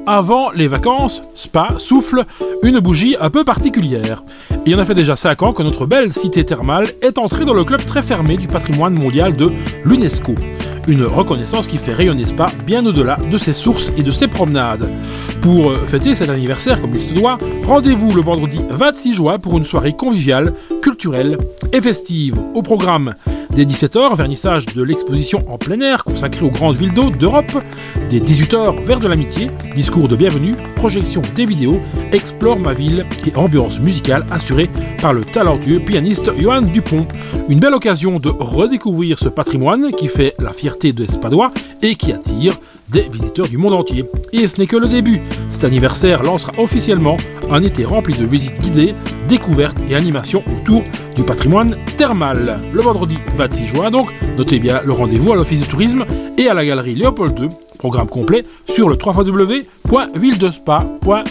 avant les vacances, Spa souffle une bougie un peu particulière. Il en a fait déjà 5 ans que notre belle cité thermale est entrée dans le club très fermé du patrimoine mondial de l'UNESCO. Une reconnaissance qui fait rayonner Spa bien au-delà de ses sources et de ses promenades. Pour fêter cet anniversaire comme il se doit, rendez-vous le vendredi 26 juin pour une soirée conviviale, culturelle et festive. Au programme, dès 17h, vernissage de l'exposition en plein air consacrée aux grandes villes d'eau d'Europe. Dès 18h, verre de l'amitié, discours de bienvenue, projection des vidéos, explore ma ville et ambiance musicale assurée par le talentueux pianiste Johan Dupont. Une belle occasion de redécouvrir ce patrimoine qui fait la fierté des Spadois et qui attire des visiteurs du monde entier. Et ce n'est que le début. Cet anniversaire lancera officiellement un été rempli de visites guidées, découvertes et animations autour du patrimoine thermal. Le vendredi 26 juin, donc, notez bien le rendez-vous à l'Office du tourisme et à la galerie Léopold II. Programme complet sur le www.villedespa.be.